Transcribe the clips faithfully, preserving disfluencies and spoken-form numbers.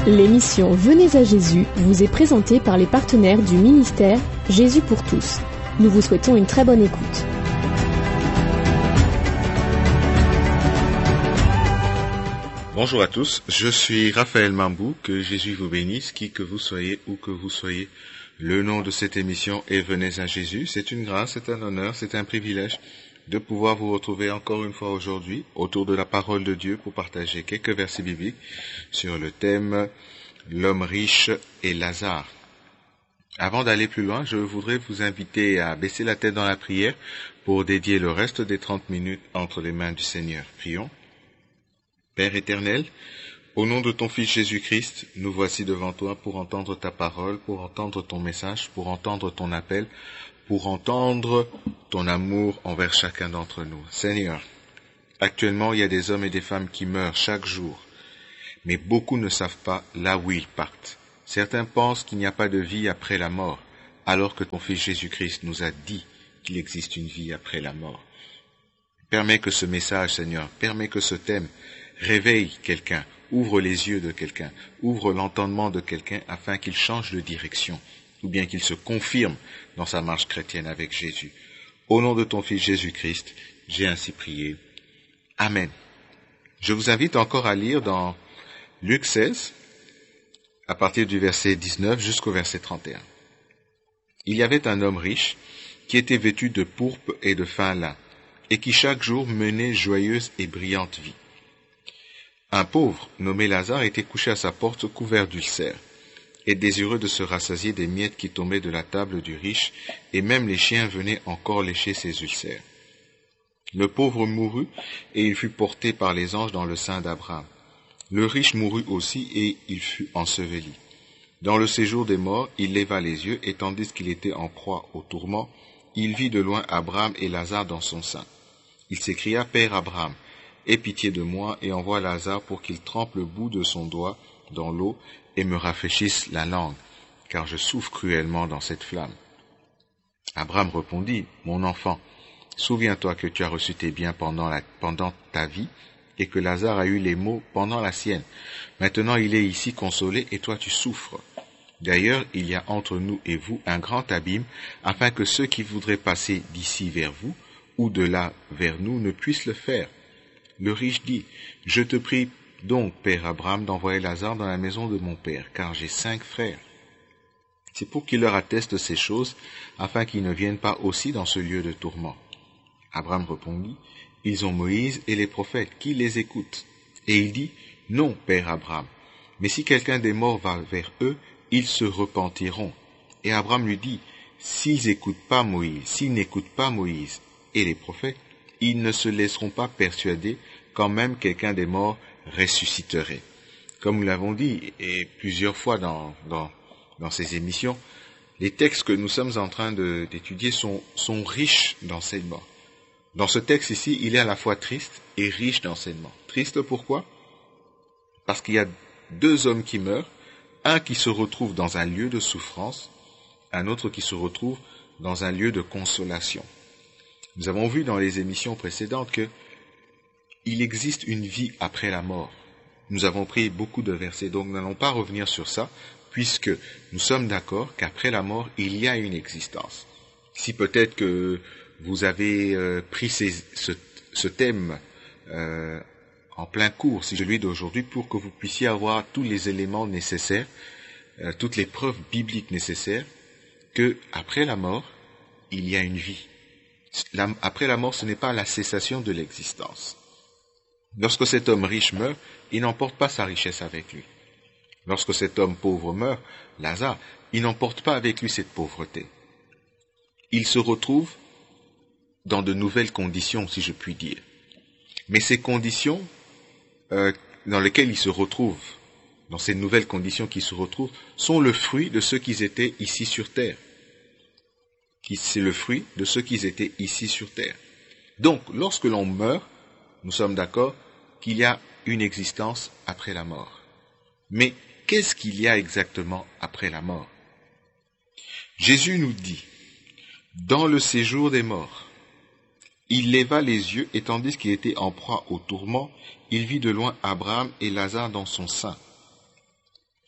L'émission Venez à Jésus vous est présentée par les partenaires du ministère Jésus pour tous. Nous vous souhaitons une très bonne écoute. Bonjour à tous, je suis Raphaël Mambou, que Jésus vous bénisse, qui que vous soyez, où que vous soyez. Le nom de cette émission est Venez à Jésus. C'est une grâce, c'est un honneur, c'est un privilège de pouvoir vous retrouver encore une fois aujourd'hui autour de la parole de Dieu pour partager quelques versets bibliques sur le thème l'homme riche et Lazare. Avant d'aller plus loin, je voudrais vous inviter à baisser la tête dans la prière pour dédier le reste des trente minutes entre les mains du Seigneur. Prions. Père éternel, au nom de ton Fils Jésus-Christ, nous voici devant toi pour entendre ta parole, pour entendre ton message, pour entendre ton appel, pour entendre ton amour envers chacun d'entre nous. Seigneur, actuellement il y a des hommes et des femmes qui meurent chaque jour, mais beaucoup ne savent pas là où ils partent. Certains pensent qu'il n'y a pas de vie après la mort, alors que ton Fils Jésus-Christ nous a dit qu'il existe une vie après la mort. Permets que ce message, Seigneur, permets que ce thème réveille quelqu'un, ouvre les yeux de quelqu'un, ouvre l'entendement de quelqu'un afin qu'il change de direction, ou bien qu'il se confirme dans sa marche chrétienne avec Jésus. Au nom de ton Fils Jésus-Christ, j'ai ainsi prié. Amen. Je vous invite encore à lire dans Luc seize, à partir du verset dix-neuf jusqu'au verset trente et un. Il y avait un homme riche qui était vêtu de pourpre et de fin lin, et qui chaque jour menait joyeuse et brillante vie. Un pauvre, nommé Lazare, était couché à sa porte couvert d'ulcères, et désireux de se rassasier des miettes qui tombaient de la table du riche, et même les chiens venaient encore lécher ses ulcères. Le pauvre mourut, et il fut porté par les anges dans le sein d'Abraham. Le riche mourut aussi, et il fut enseveli. Dans le séjour des morts, il leva les yeux, et tandis qu'il était en proie au tourment, il vit de loin Abraham et Lazare dans son sein. Il s'écria, « Père Abraham, aie pitié de moi, et envoie Lazare pour qu'il trempe le bout de son doigt dans l'eau, et me rafraîchisse la langue, car je souffre cruellement dans cette flamme. » Abraham répondit, « Mon enfant, souviens-toi que tu as reçu tes biens pendant, la, pendant ta vie, et que Lazare a eu les maux pendant la sienne. Maintenant il est ici consolé, et toi tu souffres. D'ailleurs, il y a entre nous et vous un grand abîme, afin que ceux qui voudraient passer d'ici vers vous, ou de là vers nous, ne puissent le faire. » Le riche dit, « Je te prie donc, Père Abraham, d'envoyer Lazare dans la maison de mon père, car j'ai cinq frères. C'est pour qu'il leur atteste ces choses, afin qu'ils ne viennent pas aussi dans ce lieu de tourment. » Abraham répondit, « Ils ont Moïse et les prophètes, qui les écoutent. » Et il dit, « Non, Père Abraham, mais si quelqu'un des morts va vers eux, ils se repentiront. » Et Abraham lui dit, « S'ils n'écoutent pas Moïse, s'ils n'écoutent pas Moïse et les prophètes, ils ne se laisseront pas persuader quand même quelqu'un des morts ressusciterait. » Comme nous l'avons dit et plusieurs fois dans, dans, dans ces émissions, les textes que nous sommes en train de, d'étudier sont, sont riches d'enseignements. Dans ce texte ici, il est à la fois triste et riche d'enseignements. Triste pourquoi? Parce qu'il y a deux hommes qui meurent, un qui se retrouve dans un lieu de souffrance, un autre qui se retrouve dans un lieu de consolation. Nous avons vu dans les émissions précédentes que il existe une vie après la mort. Nous avons pris beaucoup de versets, donc nous n'allons pas revenir sur ça, puisque nous sommes d'accord qu'après la mort, il y a une existence. Si peut-être que vous avez euh, pris ces, ce, ce thème euh, en plein cours, si celui d'aujourd'hui, pour que vous puissiez avoir tous les éléments nécessaires, euh, toutes les preuves bibliques nécessaires, que après la mort, il y a une vie. La, après la mort, ce n'est pas la cessation de l'existence. Lorsque cet homme riche meurt, il n'emporte pas sa richesse avec lui. Lorsque cet homme pauvre meurt, Lazare, il n'emporte pas avec lui cette pauvreté. Il se retrouve dans de nouvelles conditions, si je puis dire. Mais ces conditions euh, dans lesquelles il se retrouve, dans ces nouvelles conditions qui se retrouvent, sont le fruit de ceux qui étaient ici sur terre. C'est le fruit de ceux qui étaient ici sur terre. Donc, lorsque l'on meurt, nous sommes d'accord qu'il y a une existence après la mort. Mais qu'est-ce qu'il y a exactement après la mort? Jésus nous dit, dans le séjour des morts, il leva les yeux et tandis qu'il était en proie au tourment, il vit de loin Abraham et Lazare dans son sein.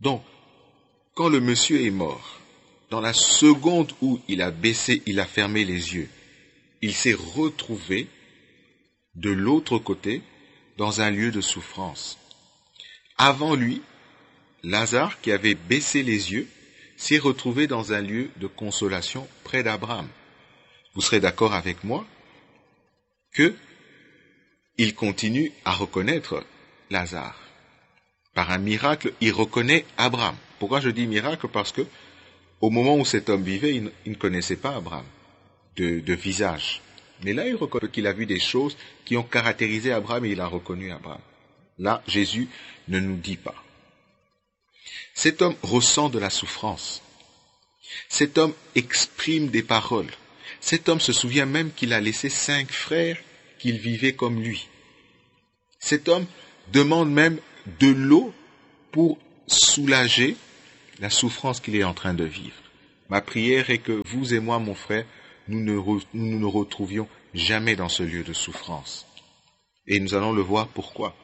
Donc, quand le monsieur est mort, dans la seconde où il a baissé, il a fermé les yeux, il s'est retrouvé de l'autre côté dans un lieu de souffrance. Avant lui, Lazare, qui avait baissé les yeux, s'est retrouvé dans un lieu de consolation près d'Abraham. Vous serez d'accord avec moi que il continue à reconnaître Lazare. Par un miracle, il reconnaît Abraham. Pourquoi je dis miracle? Parce que au moment où cet homme vivait, il ne, il ne connaissait pas Abraham de, de visage. Mais là, il reconnaît qu'il a vu des choses qui ont caractérisé Abraham et il a reconnu Abraham. Là, Jésus ne nous dit pas. Cet homme ressent de la souffrance. Cet homme exprime des paroles. Cet homme se souvient même qu'il a laissé cinq frères qu'il vivait comme lui. Cet homme demande même de l'eau pour soulager la souffrance qu'il est en train de vivre. Ma prière est que vous et moi, mon frère, nous ne re, nous ne retrouvions jamais dans ce lieu de souffrance. Et nous allons le voir pourquoi.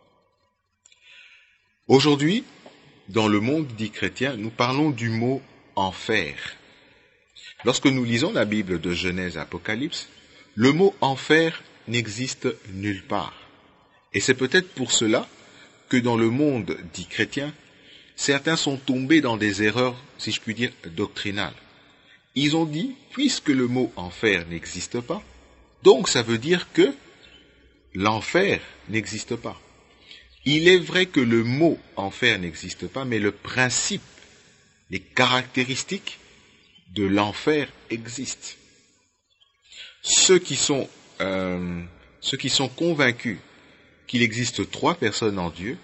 Aujourd'hui, dans le monde dit chrétien, nous parlons du mot enfer. Lorsque nous lisons la Bible de Genèse Apocalypse, le mot enfer n'existe nulle part. Et c'est peut-être pour cela que dans le monde dit chrétien, certains sont tombés dans des erreurs, si je puis dire, doctrinales. Ils ont dit, puisque le mot enfer n'existe pas, donc ça veut dire que l'enfer n'existe pas. Il est vrai que le mot enfer n'existe pas, mais le principe, les caractéristiques de l'enfer existent. Ceux qui sont, euh, ceux qui sont convaincus qu'il existe trois personnes en Dieu,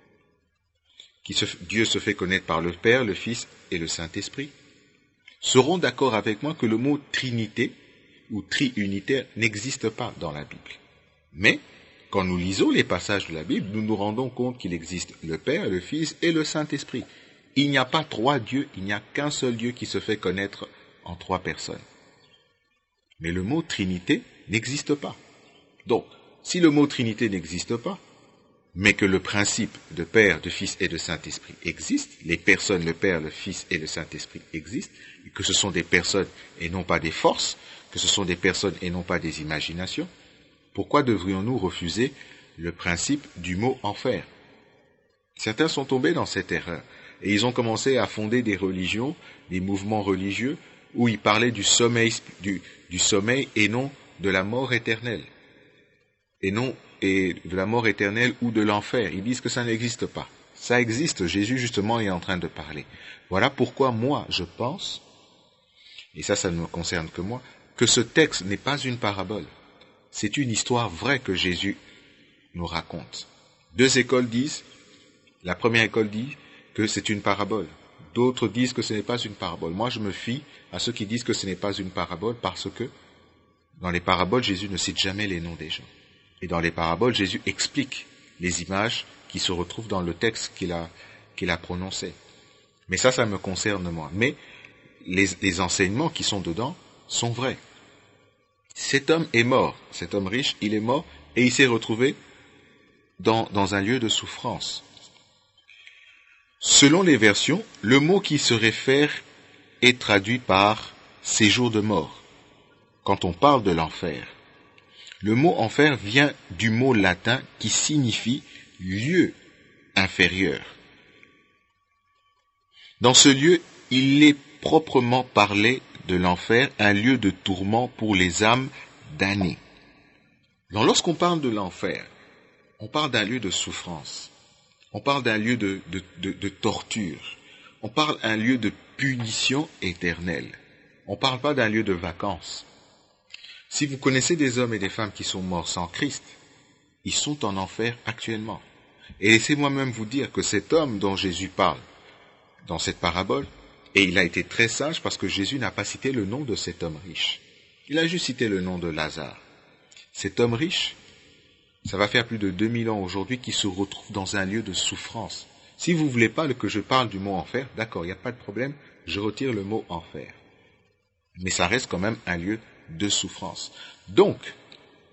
qui se, Dieu se fait connaître par le Père, le Fils et le Saint-Esprit, seront d'accord avec moi que le mot Trinité ou triunitaire n'existe pas dans la Bible. Mais, quand nous lisons les passages de la Bible, nous nous rendons compte qu'il existe le Père, le Fils et le Saint-Esprit. Il n'y a pas trois dieux, il n'y a qu'un seul Dieu qui se fait connaître en trois personnes. Mais le mot Trinité n'existe pas. Donc, si le mot Trinité n'existe pas, mais que le principe de Père, de Fils et de Saint-Esprit existe, les personnes, le Père, le Fils et le Saint-Esprit existent, et que ce sont des personnes et non pas des forces, que ce sont des personnes et non pas des imaginations, pourquoi devrions-nous refuser le principe du mot enfer? Certains sont tombés dans cette erreur, et ils ont commencé à fonder des religions, des mouvements religieux, où ils parlaient du sommeil, du, du sommeil et non de la mort éternelle. Et non et de la mort éternelle ou de l'enfer. Ils disent que ça n'existe pas. Ça existe, Jésus justement est en train de parler. Voilà pourquoi moi je pense, et ça, ça ne me concerne que moi, que ce texte n'est pas une parabole. C'est une histoire vraie que Jésus nous raconte. Deux écoles disent, la première école dit que c'est une parabole. D'autres disent que ce n'est pas une parabole. Moi, je me fie à ceux qui disent que ce n'est pas une parabole parce que dans les paraboles, Jésus ne cite jamais les noms des gens. Et dans les paraboles, Jésus explique les images qui se retrouvent dans le texte qu'il a, qu'il a prononcé. Mais ça, ça me concerne moi. Mais les, les enseignements qui sont dedans sont vrais. Cet homme est mort, cet homme riche, il est mort et il s'est retrouvé dans, dans un lieu de souffrance. Selon les versions, le mot qui se réfère est traduit par séjour de mort, quand on parle de l'enfer. Le mot enfer vient du mot latin qui signifie lieu inférieur. Dans ce lieu, il est proprement parlé de l'enfer, un lieu de tourment pour les âmes damnées. Donc, lorsqu'on parle de l'enfer, on parle d'un lieu de souffrance, on parle d'un lieu de, de, de, de torture, on parle d'un lieu de punition éternelle, on ne parle pas d'un lieu de vacances. Si vous connaissez des hommes et des femmes qui sont morts sans Christ, ils sont en enfer actuellement. Et laissez-moi même vous dire que cet homme dont Jésus parle dans cette parabole, et il a été très sage parce que Jésus n'a pas cité le nom de cet homme riche. Il a juste cité le nom de Lazare. Cet homme riche, ça va faire plus de deux mille ans aujourd'hui qu'il se retrouve dans un lieu de souffrance. Si vous ne voulez pas que je parle du mot enfer, d'accord, il n'y a pas de problème, je retire le mot enfer. Mais ça reste quand même un lieu de souffrance. Donc,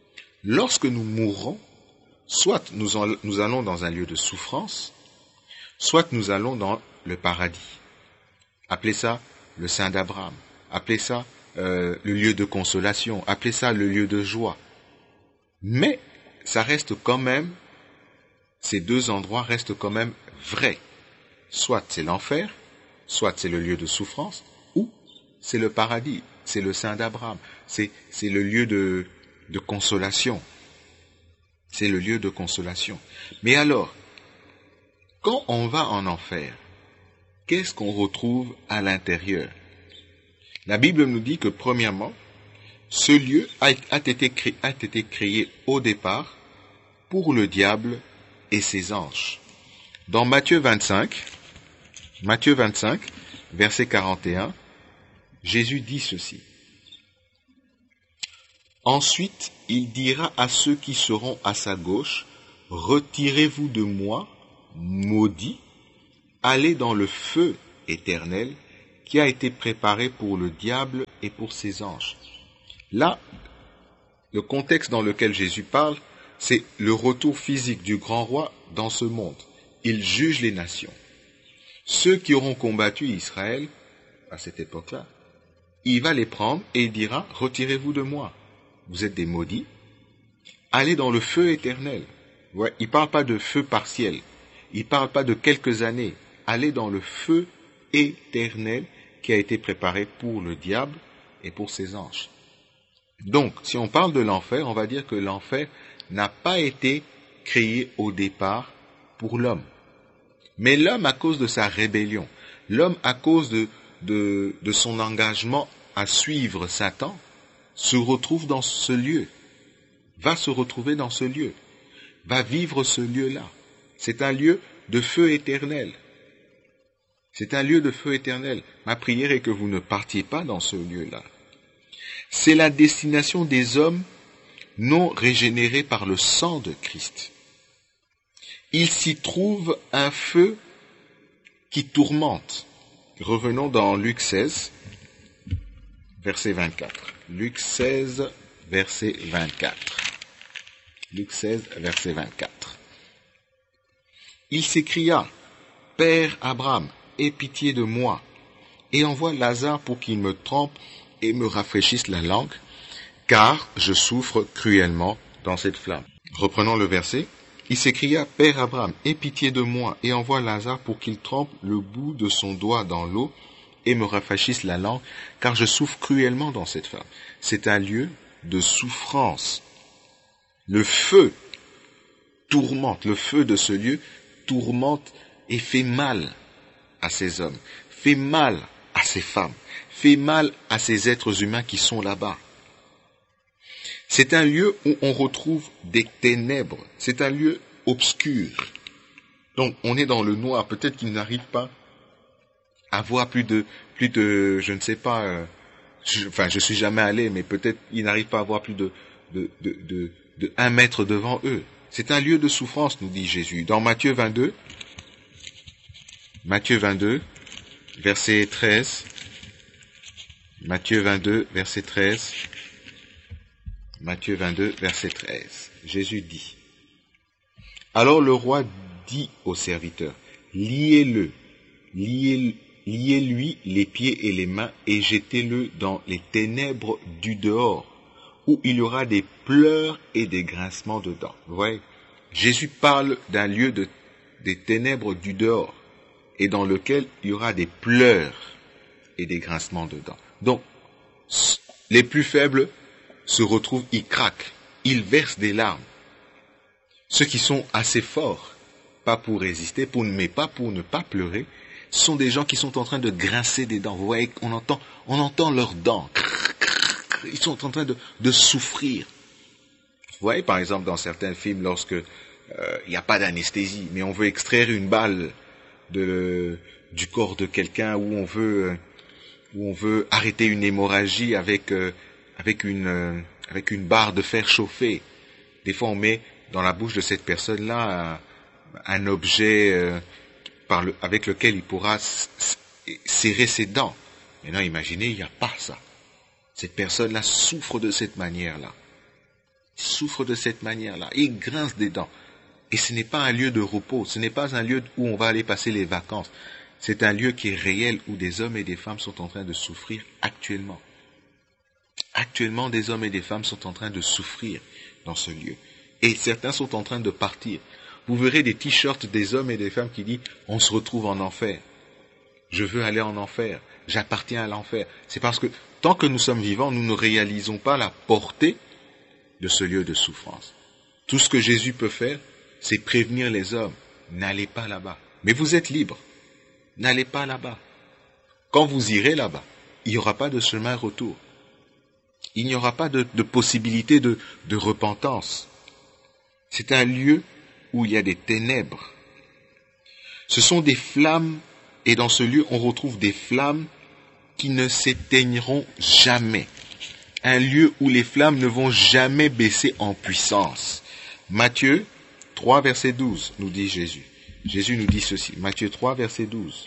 lorsque nous mourrons, soit nous, en, nous allons dans un lieu de souffrance, soit nous allons dans le paradis. Appelez ça le sein d'Abraham. Appelez ça euh, le lieu de consolation. Appelez ça le lieu de joie. Mais ça reste quand même, ces deux endroits restent quand même vrais. Soit c'est l'enfer, soit c'est le lieu de souffrance, ou c'est le paradis, c'est le sein d'Abraham. C'est, c'est le lieu de, de consolation. C'est le lieu de consolation. Mais alors, quand on va en enfer, qu'est-ce qu'on retrouve à l'intérieur? La Bible nous dit que, premièrement, ce lieu a, a, été créé, a été créé au départ pour le diable et ses anges. Dans Matthieu vingt-cinq, Matthieu vingt-cinq, verset quarante et un, Jésus dit ceci. Ensuite, il dira à ceux qui seront à sa gauche, « Retirez-vous de moi, maudits, allez dans le feu éternel qui a été préparé pour le diable et pour ses anges. » Là, le contexte dans lequel Jésus parle, c'est le retour physique du grand roi dans ce monde. Il juge les nations. Ceux qui auront combattu Israël, à cette époque-là, il va les prendre et il dira, « Retirez-vous de moi. Vous êtes des maudits. Allez dans le feu éternel. » Ouais, il ne parle pas de feu partiel. Il ne parle pas de quelques années. Allez dans le feu éternel qui a été préparé pour le diable et pour ses anges. Donc, si on parle de l'enfer, on va dire que l'enfer n'a pas été créé au départ pour l'homme. Mais l'homme, à cause de sa rébellion, l'homme, à cause de, de, de son engagement à suivre Satan, se retrouve dans ce lieu, va se retrouver dans ce lieu, va vivre ce lieu-là. C'est un lieu de feu éternel. C'est un lieu de feu éternel. Ma prière est que vous ne partiez pas dans ce lieu-là. C'est la destination des hommes non régénérés par le sang de Christ. Il s'y trouve un feu qui tourmente. Revenons dans Luc seize, verset vingt-quatre. Luc seize, verset vingt-quatre. Luc seize, verset vingt-quatre. Il s'écria, « Père Abraham, aie pitié de moi, et envoie Lazare pour qu'il me trempe et me rafraîchisse la langue, car je souffre cruellement dans cette flamme. » Reprenons le verset. Il s'écria, « Père Abraham, aie pitié de moi, et envoie Lazare pour qu'il trempe le bout de son doigt dans l'eau et me rafraîchisse la langue, car je souffre cruellement dans cette flamme. » C'est un lieu de souffrance. Le feu tourmente, le feu de ce lieu tourmente et fait mal à ces hommes, fait mal à ces femmes, fait mal à ces êtres humains qui sont là-bas. C'est un lieu où on retrouve des ténèbres, c'est un lieu obscur. Donc on est dans le noir, peut-être qu'il n'arrive pas à voir plus de, plus de, je ne sais pas, euh, je, enfin je suis jamais allé, mais peut-être il n'arrive pas à voir plus de, de, de, de, de un mètre devant eux. C'est un lieu de souffrance, nous dit Jésus. Dans Matthieu vingt-deux, Matthieu vingt-deux, verset treize, Matthieu vingt-deux, verset treize, Matthieu vingt-deux, verset treize, Jésus dit, « Alors le roi dit au serviteur, « Liez-le, liez, liez-lui les pieds et les mains et jetez-le dans les ténèbres du dehors, où il y aura des pleurs et des grincements de dents. » Vous voyez, Jésus parle d'un lieu de, des ténèbres du dehors, et dans lequel il y aura des pleurs et des grincements de dents. Donc, les plus faibles se retrouvent, ils craquent, ils versent des larmes. Ceux qui sont assez forts, pas pour résister, pour, mais pas pour ne pas pleurer, sont des gens qui sont en train de grincer des dents. Vous voyez, on entend, on entend leurs dents. Ils sont en train de, de souffrir. Vous voyez, par exemple, dans certains films, lorsque euh, il n'y a pas d'anesthésie, mais on veut extraire une balle de, du corps de quelqu'un, où on veut, où on veut arrêter une hémorragie avec, euh, avec une, euh, avec une barre de fer chauffée. Des fois, on met dans la bouche de cette personne-là un, un objet euh, par le, avec lequel il pourra serrer ses dents. Maintenant, imaginez, il n'y a pas ça. Cette personne-là souffre de cette manière-là. Souffre de cette manière-là. Il grince des dents. Et ce n'est pas un lieu de repos, ce n'est pas un lieu où on va aller passer les vacances. C'est un lieu qui est réel, où des hommes et des femmes sont en train de souffrir actuellement. Actuellement, des hommes et des femmes sont en train de souffrir dans ce lieu. Et certains sont en train de partir. Vous verrez des t-shirts des hommes et des femmes qui disent « On se retrouve en enfer. Je veux aller en enfer. J'appartiens à l'enfer. » C'est parce que tant que nous sommes vivants, nous ne réalisons pas la portée de ce lieu de souffrance. Tout ce que Jésus peut faire, c'est prévenir les hommes. N'allez pas là-bas. Mais vous êtes libres. N'allez pas là-bas. Quand vous irez là-bas, il n'y aura pas de chemin retour. Il n'y aura pas de, de possibilité de, de repentance. C'est un lieu où il y a des ténèbres. Ce sont des flammes, et dans ce lieu, on retrouve des flammes qui ne s'éteigneront jamais. Un lieu où les flammes ne vont jamais baisser en puissance. Matthieu trois, verset douze, nous dit Jésus. Jésus nous dit ceci. Matthieu trois, verset douze.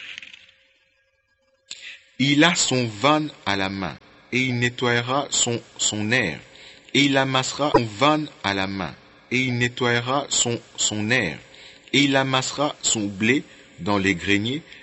Il a son vanne à la main, et il nettoiera son, son aire, et il amassera son vanne à la main, et il nettoiera son, son aire, et il amassera son blé dans les greniers,